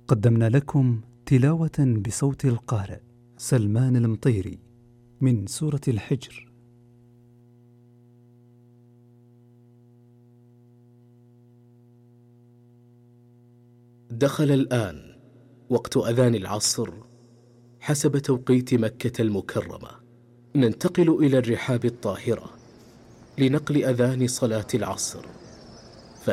قدمنا لكم تلاوة بصوت القارئ سلمان المطيري من سورة الحجر. دخل الآن وقت أذان العصر حسب توقيت مكة المكرمة. ننتقل إلى الرحاب الطاهرة لنقل أذان صلاة العصر.